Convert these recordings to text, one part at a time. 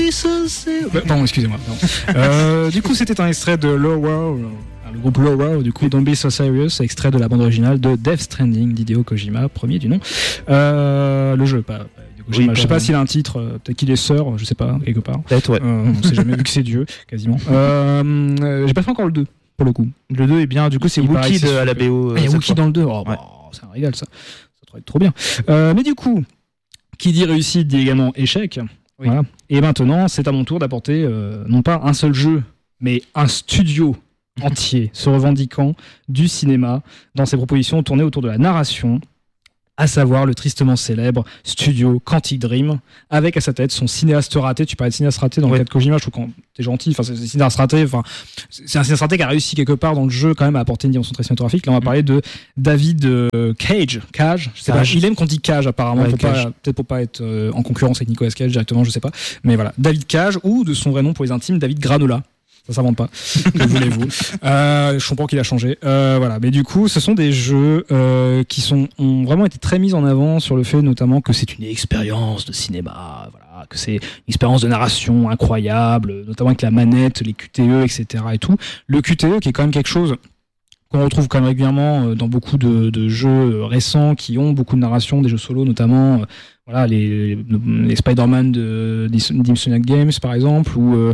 be so serious. Pardon, excusez-moi. Du coup, c'était un extrait de Lower, le groupe Lower, du coup, Don't Be So Serious, extrait de la bande originale de Death Stranding d'Hideo Kojima, premier du nom. Le jeu, pas Kojima. Je sais pas s'il a un titre, peut-être qu'il est sœur, je sais pas, quelque part. Peut-être, ouais. On sait jamais, vu que c'est Dieu, quasiment. J'ai pas fait encore le 2, pour le coup. Le 2 est bien, du coup, c'est Wookiee à la BO. Il y a Wookiee dans le 2, c'est un régal, ça doit être trop bien. Mais du coup, qui dit réussite dit également échec. Oui. Voilà. Et maintenant, c'est à mon tour d'apporter non pas un seul jeu, mais un studio entier se revendiquant du cinéma dans ses propositions tournées autour de la narration, à savoir le tristement célèbre studio Quantic Dream, avec à sa tête son cinéaste raté. Tu parlais de cinéaste raté dans le cas de Kojima, je trouve que t'es gentil, c'est un cinéaste raté, c'est un cinéaste raté qui a réussi quelque part dans le jeu quand même à apporter une dimension très cinématographique. Là on va parler de David Cage, je sais pas, il aime qu'on dit Cage apparemment, peut-être pour pas être en concurrence avec Nicolas Cage directement, je sais pas, mais voilà, David Cage, ou de son vrai nom pour les intimes, David Granola. Ça s'invente pas. Que voulez-vous. Je comprends qu'il a changé. Voilà. Mais du coup, ce sont des jeux qui ont vraiment été très mis en avant sur le fait, notamment, que c'est une expérience de cinéma. Voilà, que c'est une expérience de narration incroyable, notamment avec la manette, les QTE, etc. et tout. Le QTE, qui est quand même quelque chose qu'on retrouve quand même régulièrement dans beaucoup de jeux récents qui ont beaucoup de narration, des jeux solo notamment. Voilà, les Spider-Man d'Insomniac Games par exemple, ou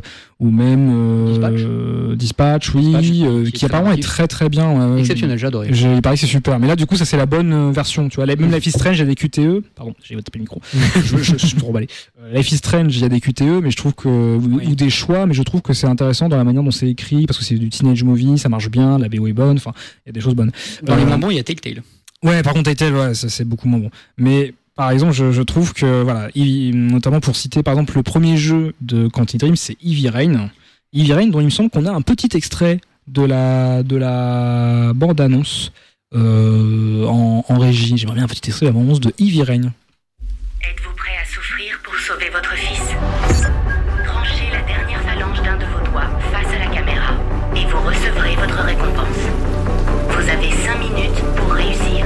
même Dispatch, qui apparemment est très très bien. Exceptionnel, j'ai adoré. Il paraît que c'est super, mais là du coup ça c'est la bonne version. Tu vois, même Life is Strange, il y a des QTE. Pardon, j'ai tapé le micro. je suis trop emballé. Life is Strange, il y a des QTE, mais je trouve que ou des choix, mais je trouve que c'est intéressant dans la manière dont c'est écrit, parce que c'est du teenage movie, ça marche bien, la BO est bonne, enfin il y a des choses bonnes. Dans les moins bons, il y a Telltale. Ouais, par contre Telltale, ça c'est beaucoup moins bon. Mais par exemple, je trouve que, voilà, notamment pour citer par exemple le premier jeu de Quantic Dream, c'est Heavy Rain. Heavy Rain, dont il me semble qu'on a un petit extrait de la bande-annonce en régie. J'aimerais bien un petit extrait de la bande-annonce de Heavy Rain. Êtes-vous prêt à souffrir pour sauver votre fils ? Tranchez la dernière phalange d'un de vos doigts face à la caméra et vous recevrez votre récompense. Vous avez 5 minutes pour réussir.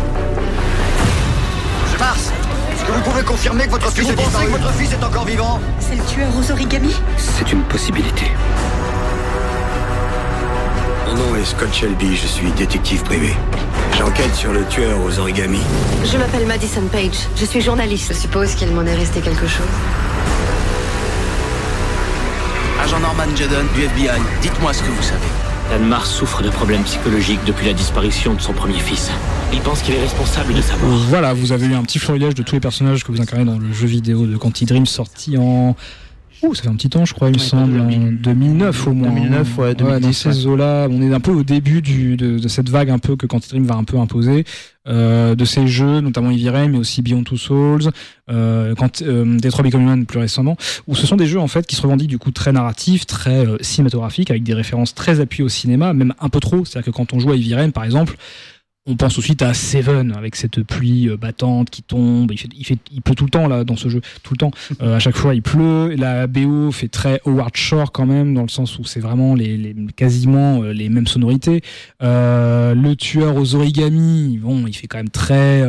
Mars, est-ce que vous pouvez confirmer que votre fils est disparu ? Que votre fils est encore vivant ? C'est le tueur aux origamis ? C'est une possibilité. Mon nom est Scott Shelby, je suis détective privé. J'enquête sur le tueur aux origamis. Je m'appelle Madison Page, je suis journaliste. Je suppose qu'il m'en est resté quelque chose. Agent Norman Judden du FBI, dites-moi ce que vous savez. Dan Mars souffre de problèmes psychologiques depuis la disparition de son premier fils. Il pense qu'il est responsable de sa mort. Voilà, vous avez eu un petit florilège de tous les personnages que vous incarnez dans le jeu vidéo de Quantic Dream, sorti en... ça fait un petit temps, je crois, il me semble, en 2009 au moins. 2009, ouais, 2010. Dans ces eaux-là, on est un peu au début de cette vague un peu que Quantic Dream va un peu imposer, de ces jeux, notamment Heavy Rain, mais aussi Beyond Two Souls, Detroit Become Human plus récemment, où ce sont des jeux en fait qui se revendiquent du coup très narratifs, très cinématographiques, avec des références très appuyées au cinéma, même un peu trop. C'est-à-dire que quand on joue à Heavy Rain, par exemple, on pense tout de suite à Seven avec cette pluie battante qui tombe. Il pleut tout le temps là dans ce jeu, tout le temps. À chaque fois il pleut. La BO fait très Howard Shore quand même, dans le sens où c'est vraiment quasiment les mêmes sonorités. Le tueur aux origamis, bon, il fait quand même très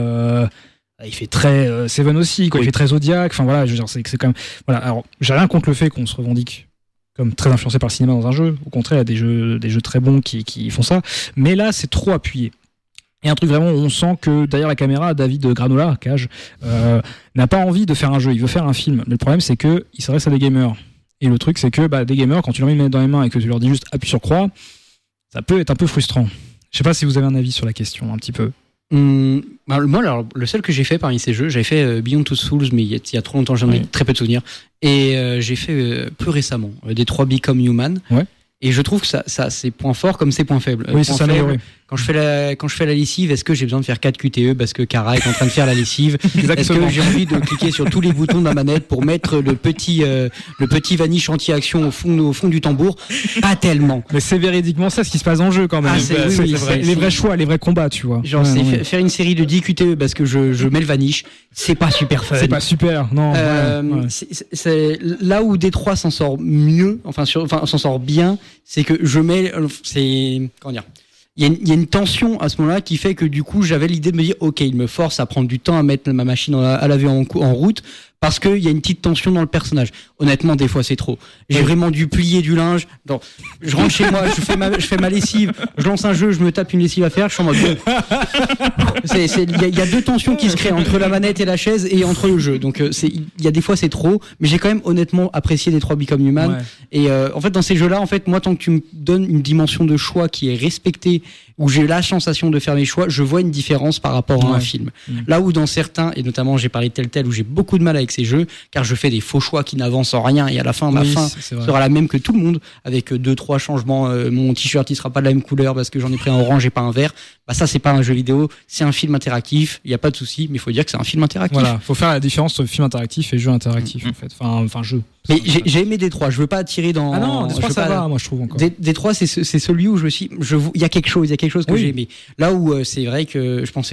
Seven aussi, quoi. Il fait très Zodiac. Enfin voilà, je veux dire, c'est quand même. Voilà. Alors, j'ai rien contre le fait qu'on se revendique comme très influencé par le cinéma dans un jeu. Au contraire, il y a des jeux très bons qui font ça. Mais là, c'est trop appuyé. Et un truc vraiment où on sent que derrière la caméra, David Granola, Cage, n'a pas envie de faire un jeu, il veut faire un film. Mais le problème, c'est qu'il s'adresse à des gamers. Et le truc, c'est que des gamers, quand tu leur mets une manette dans les mains et que tu leur dis juste appuie sur croix, ça peut être un peu frustrant. Je sais pas si vous avez un avis sur la question, un petit peu. Moi, alors, le seul que j'ai fait parmi ces jeux, j'avais fait Beyond Two Souls, mais il y a trop longtemps, j'en ai très peu de souvenirs. Et j'ai fait plus récemment Detroit Become Human. Ouais. Et je trouve que ça c'est points forts comme c'est points faibles. Oui, c'est ça amélioré. Quand je fais la lessive, est-ce que j'ai besoin de faire 4 QTE parce que Kara est en train de faire la lessive? Est-ce que j'ai envie de cliquer sur tous les boutons de ma manette pour mettre le petit vanish anti-action au fond du tambour? Pas tellement. Mais c'est véridiquement ça ce qui se passe en jeu quand même. C'est les vrais choix, les vrais combats, tu vois. Genre faire une série de 10 QTE parce que je mets le vanish, c'est pas super fun. C'est pas super, non. C'est là où Détroit s'en sort mieux, s'en sort bien, c'est que comment dire? Il y a une tension à ce moment-là qui fait que du coup j'avais l'idée de me dire ok, il me force à prendre du temps à mettre ma machine à laver en route parce qu'il y a une petite tension dans le personnage. Honnêtement, des fois c'est trop. J'ai vraiment dû plier du linge. Non, je rentre chez moi, je fais ma lessive, je lance un jeu, je me tape une lessive à faire, je suis en mode il y a deux tensions qui se créent entre la manette et la chaise et entre le jeu. Donc il y a des fois c'est trop, mais j'ai quand même honnêtement apprécié Detroit Become Human. Ouais. Et en fait dans ces jeux-là, en fait moi tant que tu me donnes une dimension de choix qui est respectée, où j'ai la sensation de faire mes choix, je vois une différence par rapport à un film. Là où dans certains, et notamment j'ai parlé de Telltale où j'ai beaucoup de mal avec ces jeux, car je fais des faux choix qui n'avancent en rien et à la fin ma fin sera la même que tout le monde, avec 2-3 changements. Mon t-shirt il sera pas de la même couleur parce que j'en ai pris un orange et pas un vert. Bah ça c'est pas un jeu vidéo, c'est un film interactif. Il y a pas de souci, mais il faut dire que c'est un film interactif. Voilà, faut faire la différence entre film interactif et jeu interactif en fait. Enfin jeu. Mais j'ai aimé Détroit. Je veux pas tirer dans. Ah non, Détroit ça va, moi je trouve encore. Détroit c'est celui où il y a quelque chose que j'ai aimé. Là où c'est vrai que je pensais